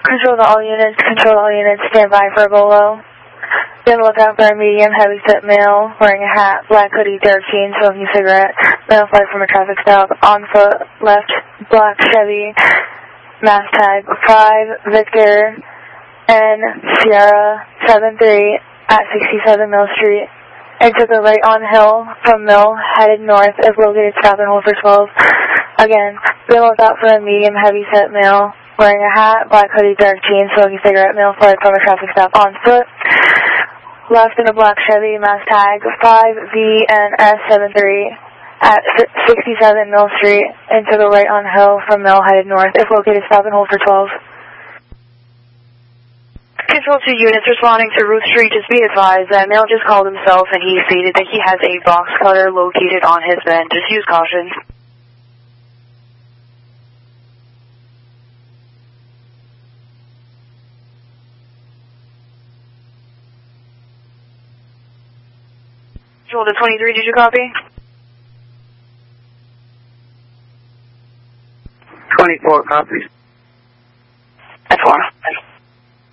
Control to all units, stand by for a bolo. Be on the lookout for a medium, heavy-set male, wearing a hat, black hoodie, dark jeans, smoking a cigarette. Male flight from a traffic stop, on foot, left, black Chevy, mass tag 5, Victor, and Sierra 73 at 67 Mill Street. Exit the right on Hill from Mill, headed north, if located, stop and hold for 12. Again, be on the lookout for a medium, heavy-set male, wearing a hat, black hoodie, dark jeans, smoking a cigarette, male flight from a traffic stop on foot. Left in a black Chevy, mass tag 5VNS 73 at 67 Mill Street. Into the right on Hill from Mill, headed north. If located, stop and hold for 12. Control 2 units responding to Ruth Street. Just be advised that male just called himself and he stated that he has a box cutter located on his bed. Just use caution. Control to 23, did you copy? 24 copies.